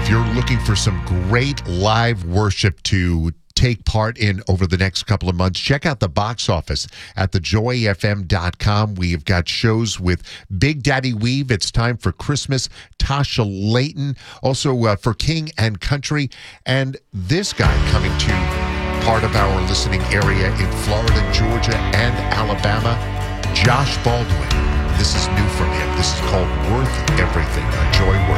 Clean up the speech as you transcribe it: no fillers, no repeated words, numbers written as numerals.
If you're looking for some great live worship to take part in over the next couple of months, check out the box office at thejoyfm.com. We've got shows with Big Daddy Weave. It's time for Christmas. Tasha Layton, also for King and Country. And this guy coming to part of our listening area in Florida, Georgia, and Alabama, Josh Baldwin. This is new from him. This is called Worth Everything on Joy Worship.